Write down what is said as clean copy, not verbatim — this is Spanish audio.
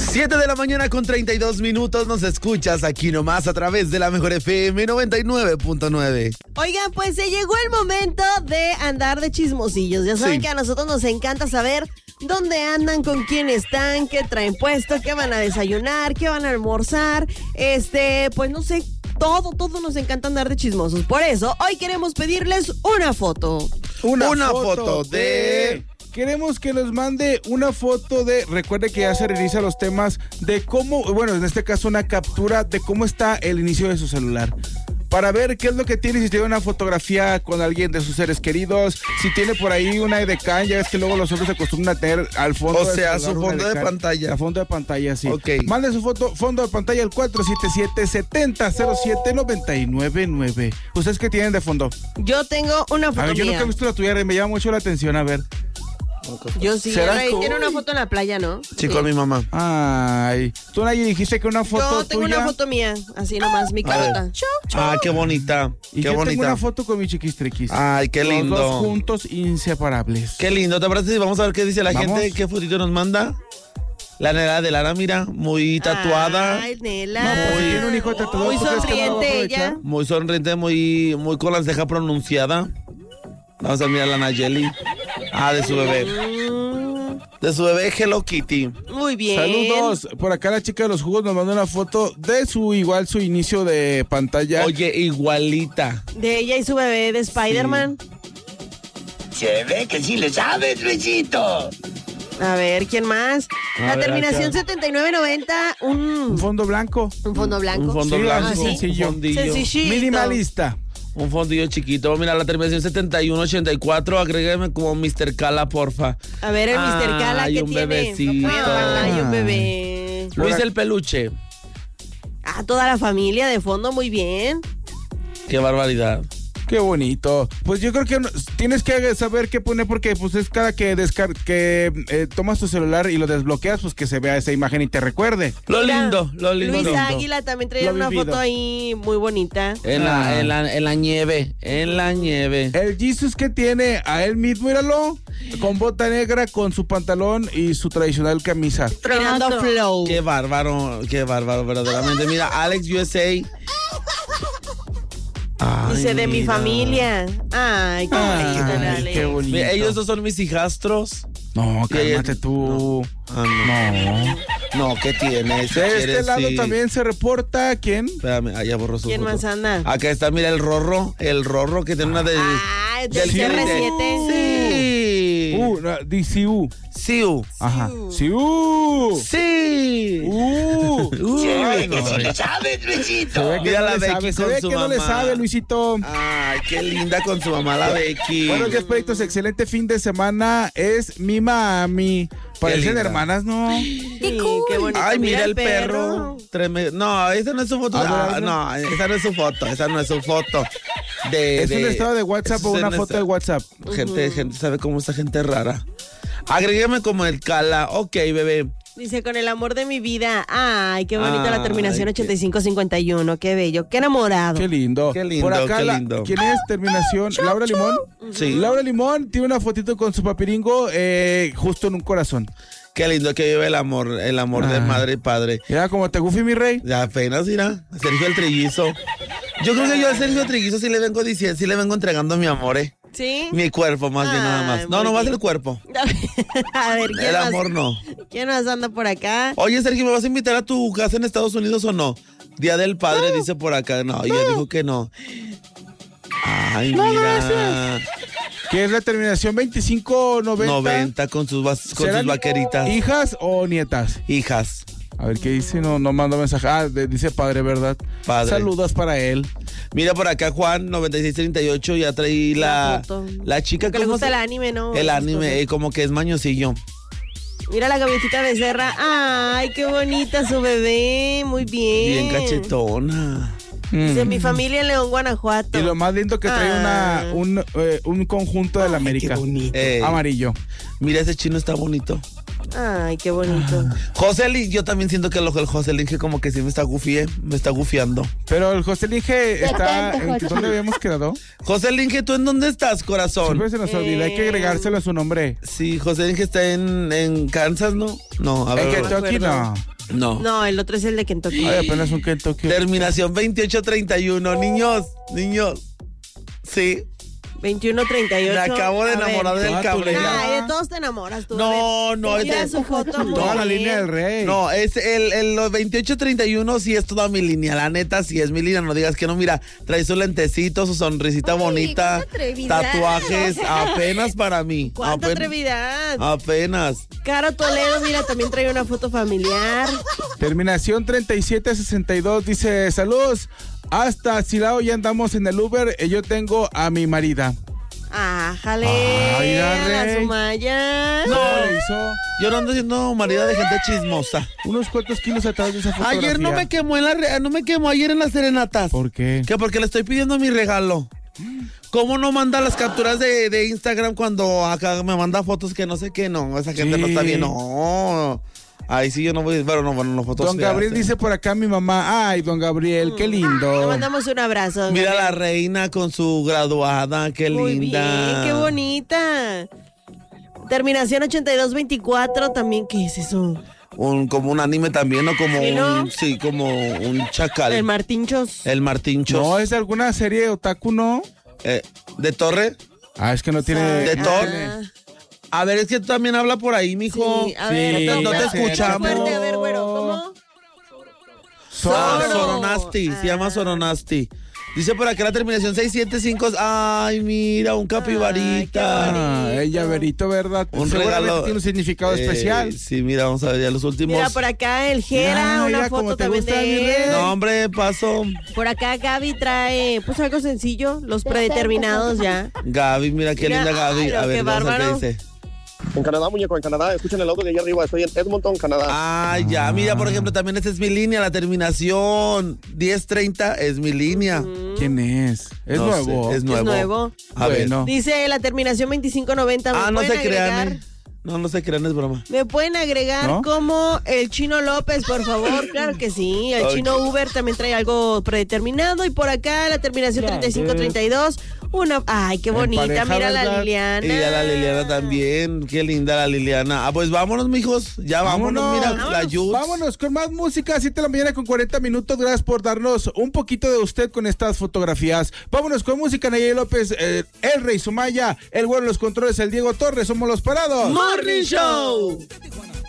7 de la mañana con 32 minutos, nos escuchas aquí nomás a través de la Mejor FM 99.9. Oigan, pues se llegó el momento de andar de chismosillos. Ya saben que a nosotros nos encanta saber dónde andan, con quién están, qué traen puesto, qué van a desayunar, qué van a almorzar. Pues no sé, todo nos encanta andar de chismosos. Por eso, hoy queremos pedirles una foto. Una foto de... Queremos que nos mande una foto de... Recuerde que ya se realiza los temas de cómo... Bueno, en este caso una captura de cómo está el inicio de su celular. Para ver qué es lo que tiene, si tiene una fotografía con alguien de sus seres queridos, si tiene por ahí una edecán, ya ves que luego los hombres se acostumbran a tener al fondo. O sea, su fondo de pantalla. A fondo de pantalla, sí. Ok. Mande su fondo de pantalla al 477-7007-999. ¿Ustedes qué tienen de fondo? Yo tengo una foto A ver, yo mía. nunca he visto la tuya, me llama mucho la atención, a ver. Yo sí, tiene una foto en la playa, ¿no? Sí, con mi mamá. Ay, tú Nayi dijiste que una foto Yo tengo tuya. una foto mía, así nomás, mi carota. Ah, qué bonita. Y qué yo bonita. tengo una foto con mi chiquistriquis. Ay, qué lindo. Los dos juntos, inseparables. Qué lindo. ¿Te parece si vamos a ver qué dice la ¿Vamos? gente? ¿Qué fotito nos manda? La Nela de Lara, mira, muy tatuada. Ay, Nela. No, pues si tiene un hijo tatuado, Muy ¿tú crees que no lo va a sonriente aprovechar? ella. Muy sonriente, muy con la ceja pronunciada. Vamos a mirar a la Nayeli. Ah, de su bebé. De su bebé Hello Kitty. Muy bien. Saludos. Por acá la chica de los jugos nos mandó una foto de su inicio de pantalla. Oye, igualita. De ella y su bebé de Spider-Man. Se ve que sí le sabes, Luisito. A ver, ¿quién más? La ver, terminación acá. 7990, Un fondo blanco. un fondo blanco. Un fondo Sí, blanco. así sencillo. Un fondillo. Sencillito. Minimalista. Un fondillo chiquito. Mira, la terminación 7184. Agrégame como Mr. Cala, porfa. A ver, el Mr. Cala, Ay, ¿qué un tiene? bebecito. Ay, un bebé. Luis el peluche. Ah, toda la familia de fondo, muy bien. Qué barbaridad. Qué bonito. Pues yo creo que tienes que saber qué poner porque pues es cada que tomas tu celular y lo desbloqueas, pues que se vea esa imagen y te recuerde. Lo Mira, lindo. Luis Águila también traía Lo una vivido. foto ahí muy bonita. En la nieve. En la nieve. El Jesus que tiene a él mismo, míralo, con bota negra, con su pantalón y su tradicional camisa. Tirando flow. Qué bárbaro, verdaderamente. Mira, Alex USA. Ay, Dice, de mi mira. familia. Ay, qué bonito, Ay, dale. qué bonito. Mira, ellos dos son mis hijastros. No, Y ella- cálmate tú. Ah, no. No, ¿qué tienes? De este lado también se reporta, ¿quién? Espérame, allá borró su ¿Quién foto. más anda? Acá está, mira, el Rorro que tiene una de... Ah, del del CR7. Sí. No, DCU. Siu. Ajá. ¡Siu! Sí. Se ve que no, sí le sabes, Luisito. Se ve que Mira no la le Becky sabe, se con ve su que no le mamá. sabe, Luisito. Ay, qué linda con su mamá, la Becky. Buenos días, proyectos. Excelente fin de semana. Es mi mami. Parecen linda. hermanas, ¿no? Sí, qué bonito. Ay, mira el perro. No, esa no es su foto. Ah, Ah, no, esa no es su foto. Esa no es su foto. ¿Es un estado de WhatsApp o es una un foto de WhatsApp? Gente sabe cómo está gente rara. Agrégueme como el Cala. Ok, bebé. Dice, con el amor de mi vida. Ay, qué bonita la Ay, terminación qué- 8551. Qué bello, qué enamorado. Qué lindo. Qué lindo, Por acá, qué lindo. ¿quién es? Terminación. ¿Laura Limón? Sí. Laura Limón tiene una fotito con su papiringo justo en un corazón. Qué lindo que vive el amor de Ah. madre y padre. Mira cómo te gufi, mi rey. Ya apenas irá. Sergio el Trillizo. Yo creo que yo a Sergio Trillizo sí le vengo diciendo, sí le vengo entregando mi amor, ¿Sí? Mi cuerpo, más bien, nada más. Ay, No, muy nomás bien. el cuerpo. A ver, ¿quién El más? amor no. ¿Quién más anda por acá? Oye, Sergio, ¿me vas a invitar a tu casa en Estados Unidos o no? Día del Padre, dice por acá. No, ella dijo que no. Ay, mira. ¿Qué es la terminación 2590? 90 con sus ¿Serán vaqueritas. ¿Hijas o nietas? Hijas. A ver qué dice, no manda mensaje. Dice padre, ¿verdad? Padre. Saludos para él. Mira por acá, Juan, 9638, ya traí la foto. chica. Que le ¿cómo gusta se- el anime, ¿no? El Esas anime, cosas. como que es mañosillo. Mira la gaviotita Becerra. Ay, qué bonita su bebé. Muy bien. Bien cachetona. Dice, mi familia en León, Guanajuato. Y lo más lindo que trae Ah. un conjunto de la América. Amarillo. Mira, ese chino está bonito. Ay, qué bonito. José, yo también siento que el José Linge como que sí me está gufiando. Pero el José Linge está... ¿Dónde habíamos quedado? José Linge, ¿tú en dónde estás, corazón? Siempre se nos olvida, hay que agregárselo a su nombre. Sí, José Linge está en Kansas, ¿no? No, a ver. En a ver. Kentucky no. No. No, el otro es el de Kentucky. Ay, apenas un Kentucky. Terminación 2831. Niños. Sí. 2138. Me acabo de A ver. enamorar del Ah, cable. Ay, de todos te enamoras tú. No, no, Mira es su foto. muy Toda la bien. línea del rey. No, es los 2831 sí es toda mi línea. La neta sí es mi línea. No digas que no. Mira, trae su lentecito, su sonrisita Ay, bonita. cuánta atrevidad. Tatuajes apenas para mí. ¡Cuánta atrevidad! Apenas. Caro Toledo, mira, también trae una foto familiar. Terminación 3762 dice, saludos, hasta Silao ya andamos en el Uber, yo tengo a mi marida. ¡Ájale! Ay, la rey. Sumaya. ¿Cómo le hizo? Yo no ando siendo marido de gente chismosa. Unos cuantos kilos atrás de esa fotografía. Ayer no me quemó ayer en las serenatas. ¿Por qué? Que porque le estoy pidiendo mi regalo. ¿Cómo no manda las capturas de Instagram cuando acá me manda fotos que no sé qué? No, esa gente Sí. no está bien. No. Ahí sí yo no voy. Bueno, no fotos. Don Gabriel dice por acá mi mamá, ay, don Gabriel, qué Le lindo. mandamos un abrazo. Mira Gabriel. la reina con su graduada, qué Muy linda. bien, qué bonita. Terminación 8224, también, ¿qué es eso? Como un anime también, ¿no? Como Sí, ¿no? como un chacal. El Martinchos. El Martín Chos. No, es de alguna serie otaku, ¿no? ¿De Torre? Ah, es que no tiene... De no Thor. tiene- A ver, es que tú también habla por ahí, mijo. Sí, a ver, Sí, no te más escuchamos. fuerte, a ver, güero, ¿cómo? Soronasti, se llama Ah. Soronasti. Dice por acá la terminación 675. Ay, mira, un capibarita. Ah, el llaverito, ¿verdad? Un Seguramente regalo. tiene un significado especial. Sí, mira, vamos a ver ya los últimos. Mira, por acá el Jera, Ah, una mira, foto como te también gusta, mi de rey. él. No, hombre, paso. Por acá Gaby trae, pues algo sencillo, los predeterminados ya. Gaby, mira qué Mira, linda Gaby. ay, no, A qué ver, vamos a ver bárbaro. qué dice. En Canadá, muñeco, en Canadá. Escuchen el audio de allá arriba. Estoy en Edmonton, Canadá. Ah, ya, mira, por ejemplo, también esta es mi línea. La terminación 1030 es mi línea. ¿Quién es? Es No nuevo. sé, es nuevo. Es nuevo. A ver. Bueno. Dice la terminación 2590. ¿Me No se pueden crean, agregar? No se crean, es broma. ¿Me pueden agregar ¿No? como el Chino López, por favor? Claro que sí. El Ok. Chino Uber también trae algo predeterminado. Y por acá la terminación 3532. Una. Ay, qué En bonita. pareja, Mira la ¿verdad? Liliana. Y a la Liliana también. Qué linda la Liliana. Ah, pues vámonos, mijos. Ya vámonos, mira, la Yutz. Vámonos con más música, 7 de la mañana con 40 minutos. Gracias por darnos un poquito de usted con estas fotografías. Vámonos con música, Nayeli López, el Rey Sumaya, el güero en los controles, el Diego Torres, somos los parados. Morning Show.